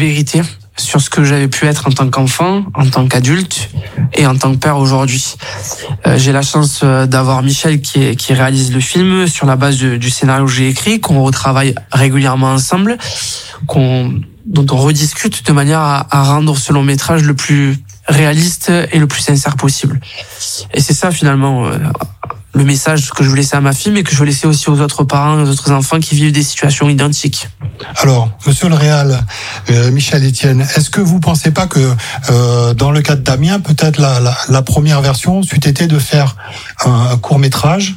vérité sur ce que j'avais pu être en tant qu'enfant, en tant qu'adulte et en tant que père aujourd'hui. J'ai la chance d'avoir Michel qui réalise le film sur la base du scénario que j'ai écrit, qu'on retravaille régulièrement ensemble, dont on rediscute de manière à rendre ce long métrage le plus réaliste et le plus sincère possible. Et c'est ça finalement le message que je veux laisser à ma fille, mais que je veux laisser aussi aux autres parents, aux autres enfants qui vivent des situations identiques. Alors, monsieur le réal, Michel Etienne, est-ce que vous pensez pas que dans le cas de Damien, peut-être la première version c'eût été de faire un court-métrage,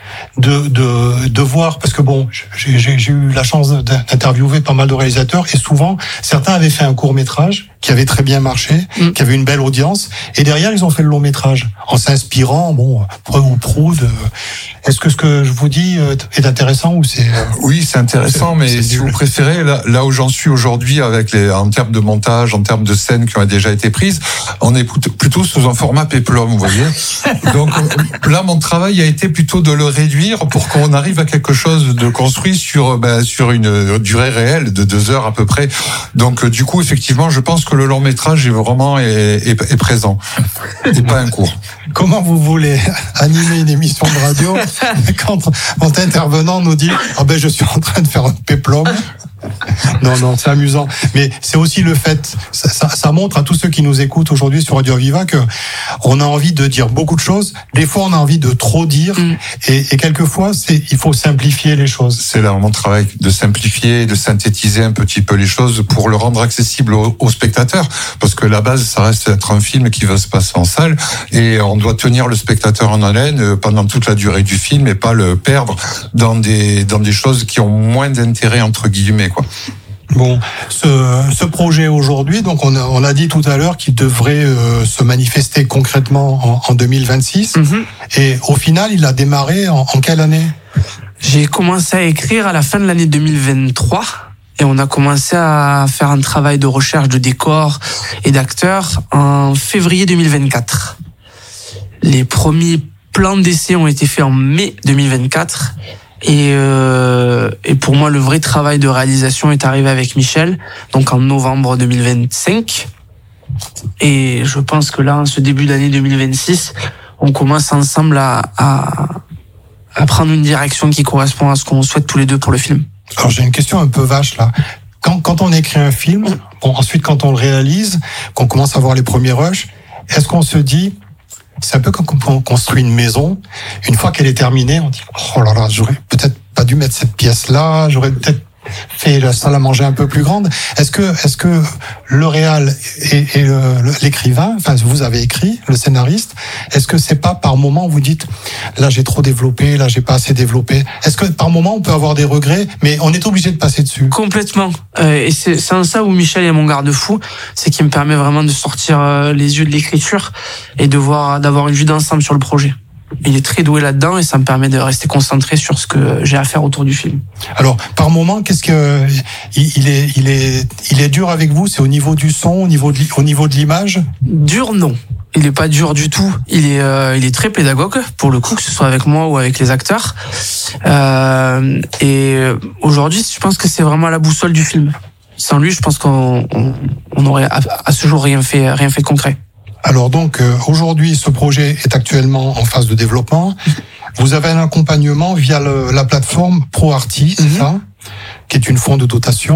de voir, parce que bon, j'ai eu la chance d'interviewer pas mal de réalisateurs, et souvent certains avaient fait un court-métrage qui avait très bien marché, qui avait une belle audience, et derrière ils ont fait le long-métrage en s'inspirant, preuve ou prou de... Est-ce que ce que je vous dis est intéressant ou c'est... Oui, c'est intéressant, mais si vous préférez, là où j'en suis aujourd'hui, en termes de montage, en termes de scènes qui ont déjà été prises, on est plutôt sous un format péplum, vous voyez. Donc là, mon travail a été plutôt de le réduire pour qu'on arrive à quelque chose de construit sur une durée réelle de 2 heures à peu près. Donc du coup, effectivement, je pense que le long métrage est présent et pas un court. Comment vous voulez animer une émission de radio quand un intervenant nous dit je suis en train de faire un péplum? Non, c'est amusant. Mais c'est aussi le fait, ça montre à tous ceux qui nous écoutent aujourd'hui sur Radio Aviva que on a envie de dire beaucoup de choses. Des fois, on a envie de trop dire. Et quelquefois, il faut simplifier les choses. C'est là mon travail de simplifier, de synthétiser un petit peu les choses pour le rendre accessible aux spectateurs. Parce que la base, ça reste d'être un film qui va se passer en salle. Et on doit tenir le spectateur en haleine pendant toute la durée du film et pas le perdre dans des choses qui ont moins d'intérêt, entre guillemets, quoi. Bon, ce projet aujourd'hui, donc on a dit tout à l'heure qu'il devrait se manifester concrètement en 2026. Et au final, il a démarré en quelle année? J'ai commencé à écrire à la fin de l'année 2023 et on a commencé à faire un travail de recherche de décors et d'acteurs en février 2024. Les premiers plans d'essai ont été faits en mai 2024. Et pour moi, le vrai travail de réalisation est arrivé avec Michel, donc en novembre 2025. Et je pense que là, en ce début d'année 2026, on commence ensemble à prendre une direction qui correspond à ce qu'on souhaite tous les deux pour le film. Alors j'ai une question un peu vache là. Quand on écrit un film, ensuite quand on le réalise, qu'on commence à voir les premiers rushs, est-ce qu'on se dit... C'est un peu comme quand on construit une maison. Une fois qu'elle est terminée, on dit « Oh là là, j'aurais peut-être pas dû mettre cette pièce-là, j'aurais peut-être fait la salle à manger un peu plus grande. » Est-ce que le réal et l'écrivain, enfin vous avez écrit, le scénariste, est-ce que c'est pas par moment vous dites « Là j'ai trop développé, là j'ai pas assez développé ». Est-ce que par moment on peut avoir des regrets, mais on est obligé de passer dessus? Complètement. Et c'est en ça où Michel est mon garde-fou, c'est qu'il me permet vraiment de sortir les yeux de l'écriture et d'avoir une vue d'ensemble sur le projet. Il est très doué là-dedans et ça me permet de rester concentré sur ce que j'ai à faire autour du film. Alors, par moment, qu'est-ce que il est dur avec vous? C'est au niveau du son, au niveau de l'image? Dur, non. Il est pas dur du tout. Il est très pédagogue pour le coup, que ce soit avec moi ou avec les acteurs. Et aujourd'hui, je pense que c'est vraiment la boussole du film. Sans lui, je pense qu'on aurait à ce jour rien fait de concret. Alors donc, aujourd'hui, ce projet est actuellement en phase de développement. Vous avez un accompagnement via la plateforme ProArti, c'est ça? Qui est des fonds de dotation,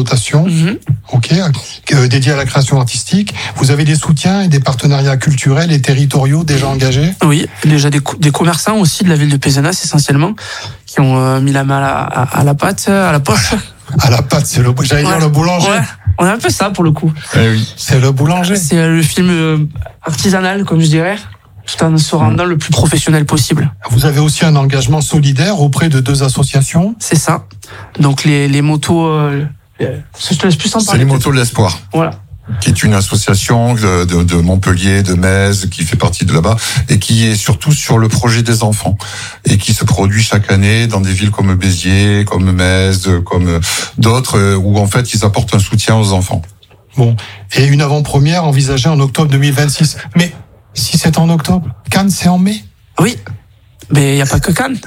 dédiés à la création artistique. Vous avez des soutiens et des partenariats culturels et territoriaux déjà engagés? Oui, déjà des commerçants aussi de la ville de Pézenas essentiellement, qui ont mis la main à la pâte, à la poche. À la pâte, c'est j'allais dire le boulanger. Ouais. On a un peu ça pour le coup. Oui. C'est le boulanger. C'est le film artisanal, comme je dirais, tout en se rendant le plus professionnel possible. Vous avez aussi un engagement solidaire auprès de 2 associations. C'est ça. Donc les motos, je te laisse plus en parler. C'est les motos de l'espoir. Voilà. Qui est une association de Montpellier, de Metz, qui fait partie de là-bas, et qui est surtout sur le projet des enfants, et qui se produit chaque année dans des villes comme Béziers, comme Metz, comme d'autres, où en fait ils apportent un soutien aux enfants. Bon, et une avant-première envisagée en octobre 2026. Mais si c'est en octobre, Cannes c'est en mai? Oui, mais il n'y a pas que Cannes.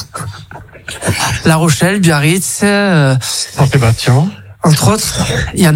La Rochelle, Biarritz, Saint-Sébastien. entre autres, il y en a.